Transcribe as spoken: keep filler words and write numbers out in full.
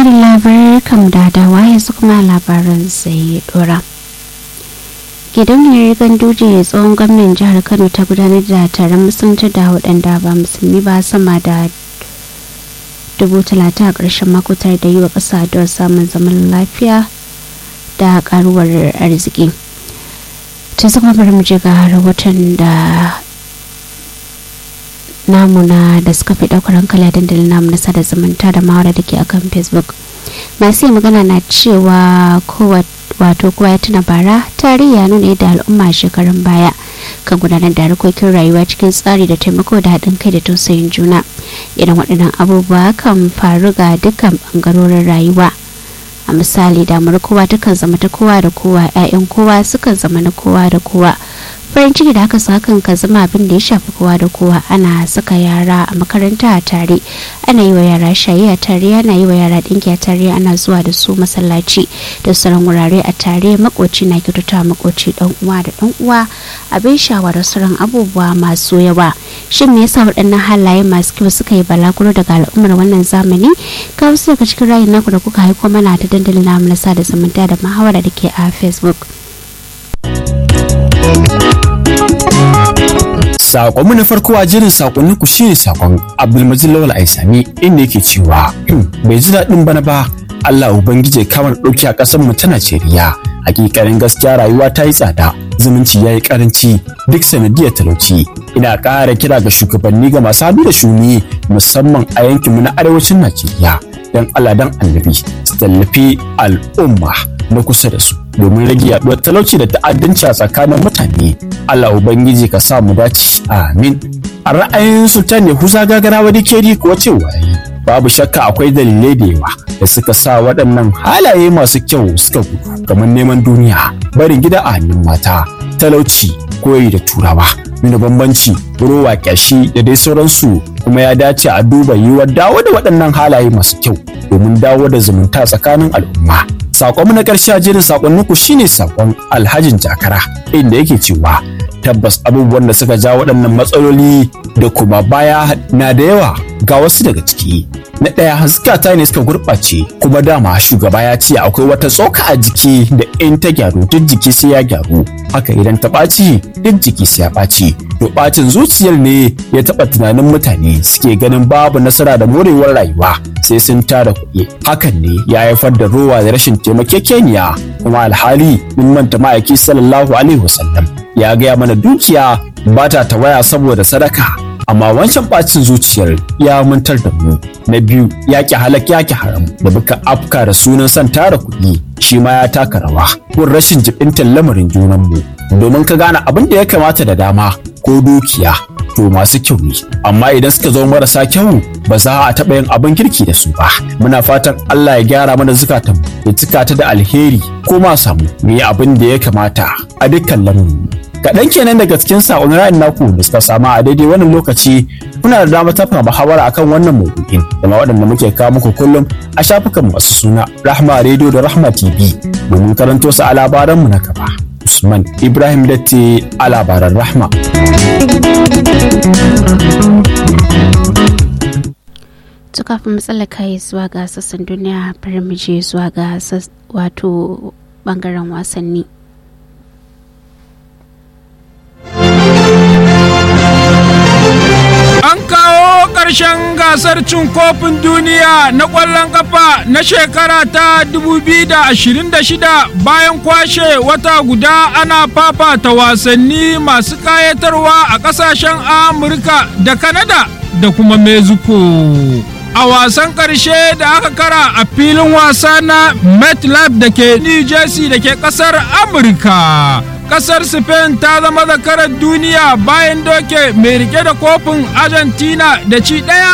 da labarai kam da dawa yanzu kuma labaran sai dora. Gidauniyar Ganduje tsohon gwamnan jihar Kano ta gudanar da taron musulunci da waɗanda ba musulmi ba sama da dubu talatin a ƙarshen mako tare da yi wa ƙasa don samun zaman lafiya da ƙaruwar arziki. Ta zama bari mu je ga rahoton da namuna da suka fi ɗaukar hankali a dandalin namu na sada zumunta da mawara da ke akan Facebook. Masu magana na cewa kowa wato kowa ya tuna bara tarihi ya nuna yadda al'umma shekarun baya kan gudanar da harkokin rayuwa cikin tsari da taimako da haɗin kai da tausayin juna. Idan waɗannan abubuwa kan faru ga dukkan ɓangarorin rayuwa. A misali damar kowa takan zama ta kowa da kowa, 'ya'yan kowa sukan zama na kowa da kowa. Farin ciki da haka hakan ka zama abin da ya shafi kowa da kowa. Ana saka yara a makaranta a tare, ana yi wa yara shayi a tare, ana yi wa yara ɗinki a tare, ana zuwa da su masallaci da sauran wurare a tare. Makoci na kyautata makoci, dan uwa da dan uwa, abin shawa da sauran abubuwa masu yawa. Shin me yasa waɗannan halaye masu kyau suka yi balaguro daga al'ummar wannan zamani? Ka wasu daga cikin rayun naku da kuka haiko mana ta dandalin namu na sada zumunta da muhawara da ke a Facebook. Sakonmu na farko a jirin sakonnin ku shine sakon Abdulmajid Lawal Aisami inda yake cewa bai ji daɗin bana ba, Allah ubangije kamar ɗauki a ƙasar mu ta Najeriya. Hakikanin gaskiya rayuwa ta yi tsada, zumunci ya yi karanci duk sanadiyar talauci. Ina ƙara kira ga shugabanni ga masu hannu da shuni musamman a yankinmu na arewacin Najeriya dan Allah dan Annabi su tallafi al'umma na kusa da su domin rage yaduwar talauci da ta'addanci a tsakanin mutane. Allah ubangiji ka sa mu dace, amin. A ra'ayin Sultan Yahuza Gagarawa Dikeri kuwa cewa babu shakka akwai dalilai da yawa da suka sa waɗannan halaye masu kyau suka gudu, kamar neman duniya, barin gida a hannun mata, talauci, koyi da turawa, nuna bambanci, rowa, kyashi da dai sauransu. Kuma ya dace a duba yiwuwar dawo da waɗannan halaye masu kyau domin dawo da zumunta tsakanin al'umma. Sakonmu na ƙarshe a jerin sakonninku shine sakon Alhajin Jakara inda yake cewa tabbas abubuwan da suka ja waɗannan matsaloli da kuma baya na da yawa. Ga wasu daga ciki. Na ɗaya, zukata ne suka gurɓace, kuma dama shugaba ya ce akwai wata tsoka a jiki da in ta gyaru duk jiki sai ya gyaru, haka idan ta ɓaci duk jiki sai ya ɓaci. To ɓacin zuciyar ne ya taɓa tunanin mutane suke ganin babu nasara da morewar rayuwa sai sun tara kuɗi. Hakan ne ya haifar da rowa da rashin taimakekeniya, kuma alhali mun manta ma'aiki sallallahu alaihi wasallam ya gaya mana dukiya ba ta tawaya saboda sadaka. Amma wancan bacin zuciyar ya mantar da mu. Na biyu, yaƙi halak yaƙi haram da muka afka da sunan son tara kuɗi shi ma ya taka rawa kun rashin jibintar lamarin junanmu, domin ka gane abin da ya kamata da dama ko dukiya to masu kyau ne, amma idan suka zo marasa kyau ba za a taɓa yin abin kirki da su ba. Muna fatan Allah ya gyara mana zukatan ya cika ta da alheri ko ma samu mu yi abin da ya kamata a dukkan lamarin. Kaɗan kenan daga cikin saƙon ra'ayin naku da suka samu a daidai wannan lokaci. Kuna da damar tafa muhawara akan wannan maudu'in da ma waɗanda muke kawo muku kullum a shafukan masu suna Rahma Radio da Rahma T V domin karanto su a labaranmu na gaba. Usman Ibrahim Datti a labaran Rahma. To kafin matsalar kai zuwa ga sassan duniya, bari mu je zuwa ga wato bangaren wasanni. Ƙarshen gasar cin kofin duniya na ƙwallon ƙafa na shekara ta dubu biyu da ashirin da shida bayan kwashe wata guda ana fafata wasanni masu ƙayatarwa a ƙasashen Amurka da Kanada da kuma Mexico. A wasan ƙarshe da aka kara a filin wasa na MetLife da ke New Jersey da ke ƙasar Amurka. Kasar Spain ta zama zakarar duniya bayan doke mai rike da kofin Argentina da ci ɗaya